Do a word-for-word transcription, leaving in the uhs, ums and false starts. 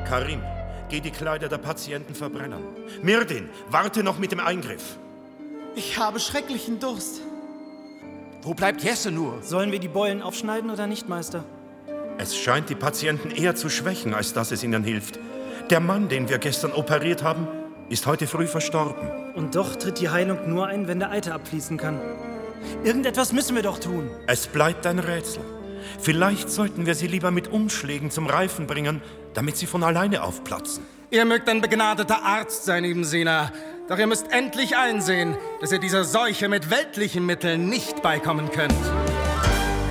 Karim, geh die Kleider der Patienten verbrennen. Mirdin, warte noch mit dem Eingriff. Ich habe schrecklichen Durst. Wo bleibt Jesse nur? Sollen wir die Beulen aufschneiden oder nicht, Meister? Es scheint die Patienten eher zu schwächen, als dass es ihnen hilft. Der Mann, den wir gestern operiert haben, ist heute früh verstorben. Und doch tritt die Heilung nur ein, wenn der Eiter abfließen kann. Irgendetwas müssen wir doch tun. Es bleibt ein Rätsel. Vielleicht sollten wir sie lieber mit Umschlägen zum Reifen bringen, damit sie von alleine aufplatzen. Ihr mögt ein begnadeter Arzt sein, Ibn Sina. Doch ihr müsst endlich einsehen, dass ihr dieser Seuche mit weltlichen Mitteln nicht beikommen könnt.